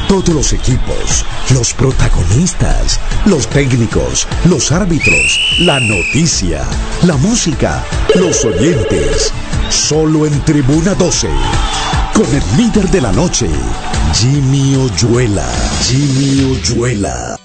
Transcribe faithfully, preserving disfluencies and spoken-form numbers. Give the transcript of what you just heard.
Todos los equipos, los protagonistas, los técnicos, los árbitros, la noticia, la música, los oyentes. Solo en Tribuna doce. Con el líder de la noche, Jimmy Oyuela. Jimmy Oyuela.